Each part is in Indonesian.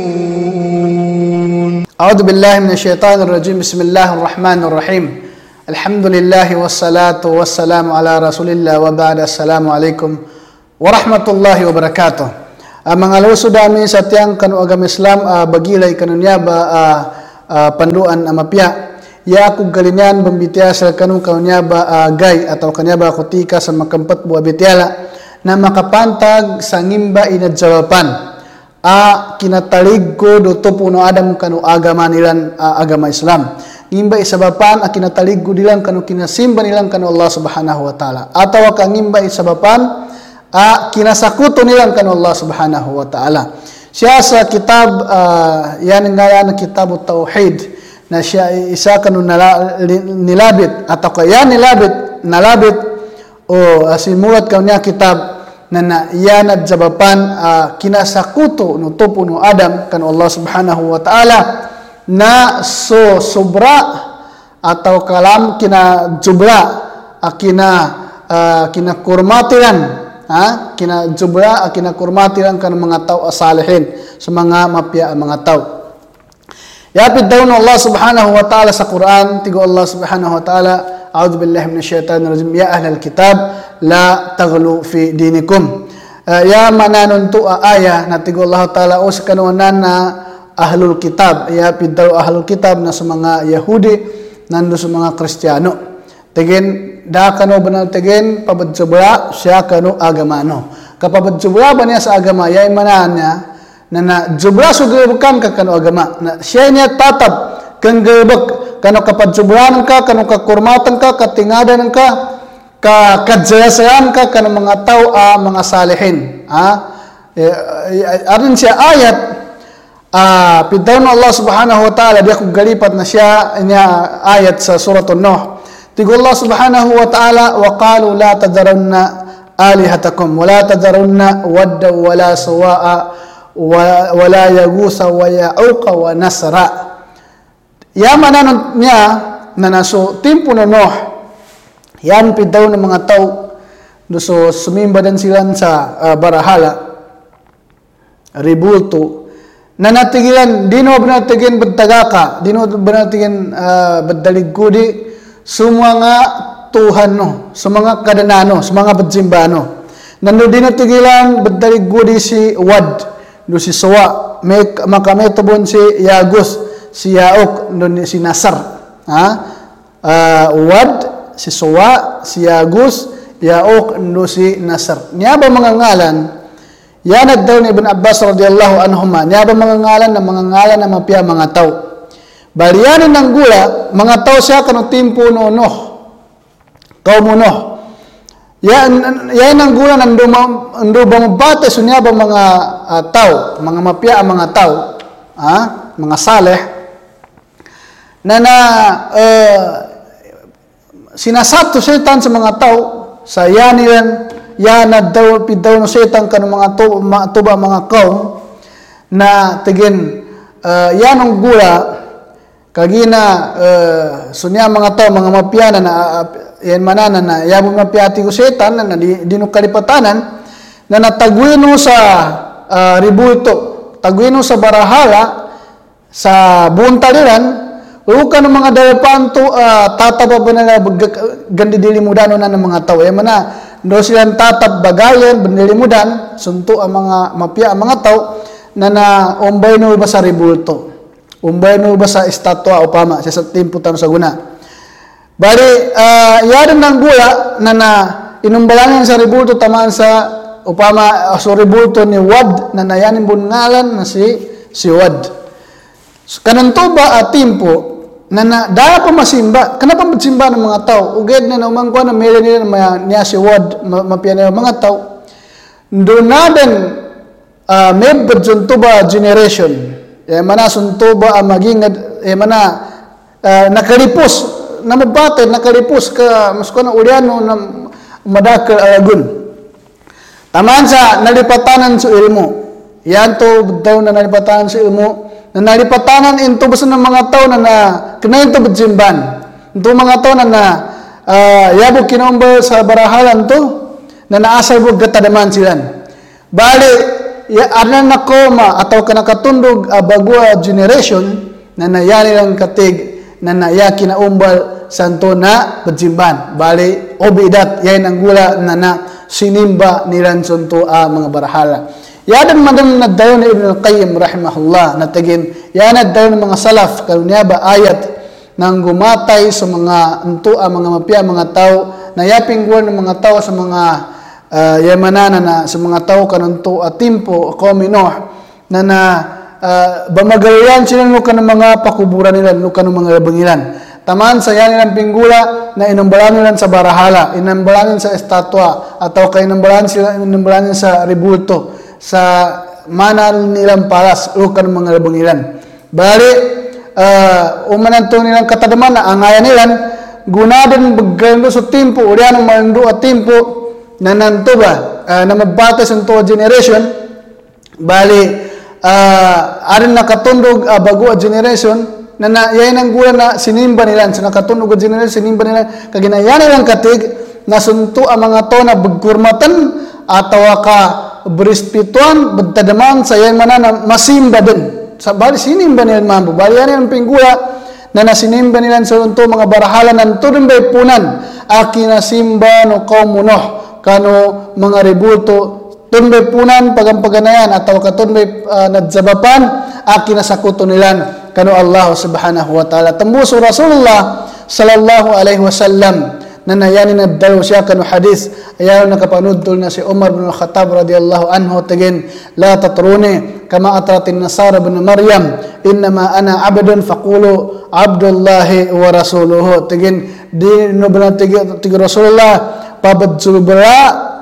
A'udzu billahi minasyaitonir rajim. Bismillahirrahmanirrahim. Alhamdulillah wassalatu wassalamu ala Rasulillah wa ba'da. Assalamualaikum warahmatullahi wabarakatuh. Mga lusudami sa tiyang kanu agama Islam bagilay kanunya ba panduan amapya. Ya aku galinyan bambitya sa kanu kanunya ba gay atau kanya ba kutika sa makampat buah bitiala na makapantag sa ngimba inadjawapan. Kinatalig ko do puno adam kanu agama nilan agama Islam. Ngimba isabapan kinatalig ko dilang kanu kinasimba nilang kanu Allah Subhanahu wa taala. Atawa ka ngimba isabapan kinasakuto nilang kanu Allah Subhanahu wa taala. Siya sa kitab yan nga na kitab Tauhid na siya isa kanu nilabit atau kaya nalabit o simulat kanya kitab na yan at jabapan kinasakuto no topo no Adam kan Allah Subhanahu wa taala na sobra atau kalam kina jubla kina kurmatilan kina jubla kina kurmatilan kan mga tao salihin sa mga mapya mga tao. Yapid daw no Allah Subhanahu wa taala sa Quran tigo Allah Subhanahu wa taala a'udzu billahi minasyaitonir rajim ya ahlal kitab la taghlu fi dinikum. Ya mananun tu ayah na tigo Allah taala o sa kanunan na ahlul kitab ya pidaw ahlul kitab na sa mga Yahudi nando sa mga Kristiyano tegen da kanu banal tegen pabadjubra siya kanu agamano kapabadjubra ba niya sa agama yay mananya na jubra sugebukan ka kanu agama na siya niya tatab kang gebek kanu kapadjubran ka kanu kakurmatan ka katingadan ka kajayasaan ka kanu mga tao mga salihin aron siya ayat pidaw na Allah Subhanahu wa taala dia kung galipat na siya niya ayat sa suratul Nuh tigo Allah Subhanahu wa taala wa qalu la tadarunna alihatakum wa la tadarunna wadda wa la suwa'a wa la yagusa wa ya'uqa wa nasra. Yamanan niya na naso timpo no Nuh yan pidaw ng mga tao so sumimba din sila sa barahala ribulto na natigilan dino banatigin badtagaka dino banatigin baddaligkudi sumwa nga tuhan no sa mga kadanano sa mga badjimbano nando dino tigilan baddaligkudi si Wad do si Suwa makametobon si Yagus si Yauk do si Nasar Wad si Suwa si Yagus Yauk do si Nasar niya ba mga ngalan yan daw ni Ibn Abbas radhiyallahu anhuma niya ba mga ngalan na mapya mga tao balianin ng gula mga tao siya kanu timpo no Nuh kaum Nuh yan ang gula nando ba mabate sunya ba mga tao mga mapya mga tao mga saleh na sinasato setan sa mga tao sa yanilan yana daw pidaw no setan kan mga tuba mga kaum na tigin yan ang gula kagina sunya mga tao mga mapya na yan manana na yabo mapyati ko setan na dino kalipatanan na natagwino sa ribulto tagwino sa barahala sa buntaliran ukan ng mga dalapanto tataba ba na gandi dilimudano na ng mga tao yan mana do silang tatab bagayan bandilimudan sunto ang mga mapya ang mga tao na umbay no ba sa ribulto umbay no ba sa estatwa upama sa timputan sa guna bali yaran ng gula na inumbalangan sa ribulto tamaan sa upama so ribulto ni Wad na nayanin bungalan na si Wad kananto ba timpo na dahil pa masimba kanapa masimba ng mga tao uged na umangkwa na meron nila niya si Wad mapya na mga tao doon natin may badjunto ba generation mana sunto ba maging mana nakalipos na mabate nakalipos ka masko na uliano na madakal alagun taman sa nalipatanan sa ilmo yan to daw na nalipatanan sa ilmo na nalipatanan into basta ng mga tao na kinain to badjimban into mga tao na yabo kinomba sa barahalan to na naasal bug gatadaman silan bali ya arna na koma atau kana katundog bagua generation na nayari lang katig na nayaki na umbal santo na pagsimban bali obidat yan ang gula na sinimba nilan santo mga barahala. Yadan madam na dayon ni Ibn al-Qayyim rahimahullah na tagin yan dayon mga salaf kanunya ba ayat nang gumatay sa mga mga mapya mga tao na yaping guwan ng mga tao sa mga yamanana na sa mga tao kanunto at timpo kominoh na bamagayan sila nuka ng mga pakuburan nila nuka ng mga bangilan taman sa yan nilang pinggula na inambalan nila sa barahala inambalan sa estatwa atau kay inambalan sa ribulto sa manal nilang palas nuka ng mga bangilan bali umananto nilang katadaman na angayan nilang gunadan bagay sa timpo uriyan ng malando at timpo na nanto ba na magbata sa generation bali arin nakatundog bago generation na yayin ang gula na sinimba nila sa nakatundog generation sinimba nila kaginayan nilang katig na sunto ang mga to na bagkurmatan ataw ka berispituan betadaman sa yayin mana na masimba din sa bali sinimba nila mambo bali yan ang pinggula na nasinimba nila sa sunto mga barahala ng tudong bay punan aki nasimba no kaumunoh kano mga rebulto tunbay punan pagampaganayan atau katunbay nadzabapan aki nasakuto nilan kano Allah subhanahu wa ta'ala tembuso Rasulullah sallallahu alaihi wasallam na nayani na daw siya kano hadis ayaw nakapanudtol na si Umar bin Khattab radhiyallahu anhu tagin la tatruni kama atratin nasara bin Maryam innama ana abdun faqulu abdullahi wa rasuluhu tagin di no bala tig Rasulullah pabadsubra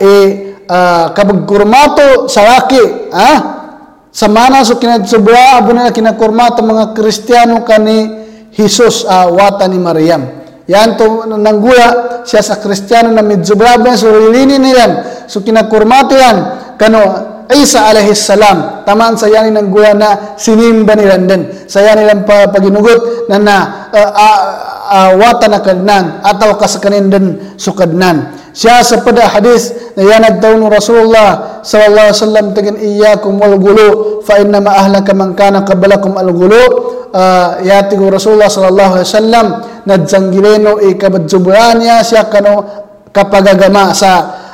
kabagkurmato sa laki sa mana so kinadsubra abuna kinakurmato mga Kristiyano kani Jesus wata ni Maryam yan to nanggula siya sa Kristiyano na midzubra ba so lilini nilan so kinakurmato yan kano Isa alaihi salam taman sa yan nanggula na sinimba nilan din sa yan nilang paginugot na wata na kadnan ataw kasakanin din sukadnan siya sa pada hadis na yanad daw ng Rasulullah sallallahu alaihi wasallam tagin iyyakum wal ghulu fa inna ma ahlaka man kana qablakum al ghulu yati Rasulullah sallallahu alaihi wasallam nadjanggileno ikabadjubranya siya kano kapagagama sa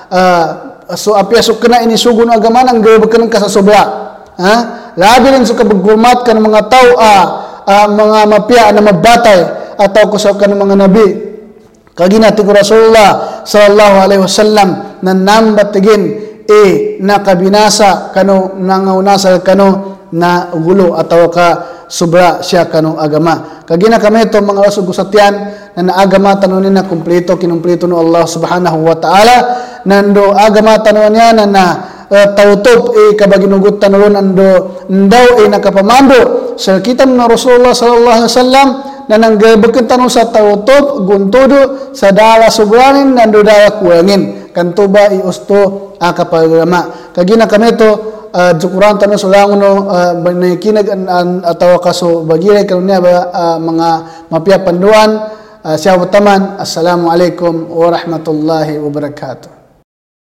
so apya so kana ini sugun agama nang gawon ka sa sobra labi rin so kabagurmat kan mga tao mga mapya na mabatay ataw ko sa kan mga nabi kaginati ko Rasulullah sallallahu alaihi wasallam nan nambat tigin nakabinasa kano nangaunasal kano na gulo ataw ka sobra siya kano agama kagina kami to mga usugusatyan na naagama tanunin na kumpleto kinumpleto no Allah subhanahu wa ta'ala nando agama tanunin niya na tautop kabaginugot tanuron nando ndaw nakapamando sa kitam na Rasulullah sallallahu alaihi wasallam na nanggabakan tanong sa tautop guntudo sa dala sobranin nando dala kuwangin kantuba iusto akapagama kagina kami to jukuran tanong sulangon no banikinag ataw kaso bagiray kanunya mga mapya panduan siya utaman assalamu alaikum warahmatullahi wabarakatuh.